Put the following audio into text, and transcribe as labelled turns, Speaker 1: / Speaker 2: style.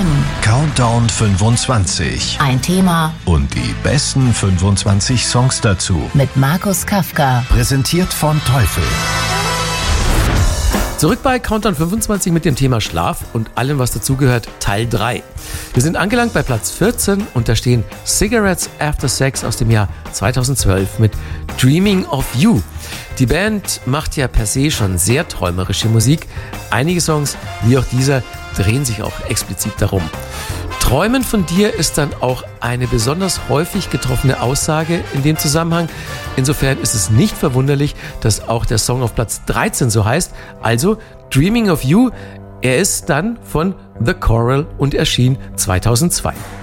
Speaker 1: FM.
Speaker 2: Countdown 25.
Speaker 1: Ein Thema
Speaker 2: Und die besten 25 Songs dazu.
Speaker 1: mit Markus Kafka.
Speaker 2: Präsentiert von Teufel.
Speaker 3: Zurück bei Countdown 25 mit dem Thema Schlaf und allem, was dazugehört, Teil 3. Wir sind angelangt bei Platz 14 und da stehen Cigarettes After Sex aus dem Jahr 2012 mit Dreaming of You. Die Band macht ja per se schon sehr träumerische Musik. Einige Songs, wie auch dieser, drehen sich auch explizit darum. Träumen von dir ist dann auch eine besonders häufig getroffene Aussage in dem Zusammenhang. Insofern ist es nicht verwunderlich, dass auch der Song auf Platz 13 so heißt. Also Dreaming of You. Er ist dann von The Coral und erschien 2002.